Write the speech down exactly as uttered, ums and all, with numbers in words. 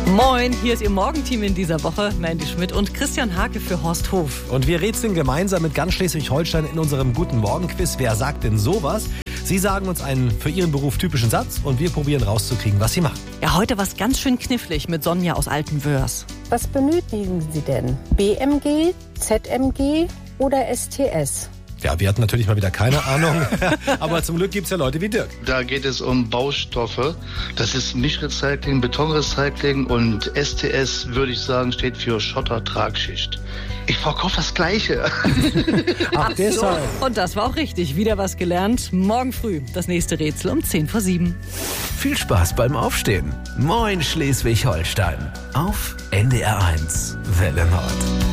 Moin, hier ist Ihr Morgenteam in dieser Woche. Mandy Schmidt und Christian Hake für Horst Hof. Und wir rätseln gemeinsam mit ganz Schleswig-Holstein in unserem Guten Morgen-Quiz. Wer sagt denn sowas? Sie sagen uns einen für Ihren Beruf typischen Satz und wir probieren rauszukriegen, was Sie machen. Ja, heute was ganz schön knifflig mit Sonja aus Altenwörs. Was benötigen Sie denn? B M G, Z M G oder S T S? Ja, wir hatten natürlich mal wieder keine Ahnung, aber zum Glück gibt es ja Leute wie Dirk. Da geht es um Baustoffe. Das ist Mischrecycling, Betonrecycling und S T S, würde ich sagen, steht für Schottertragschicht. Ich verkaufe das Gleiche. Ach, deshalb. So. Und das war auch richtig. Wieder was gelernt. Morgen früh das nächste Rätsel um zehn vor sieben. Viel Spaß beim Aufstehen. Moin Schleswig-Holstein. Auf N D R eins Welle Nord.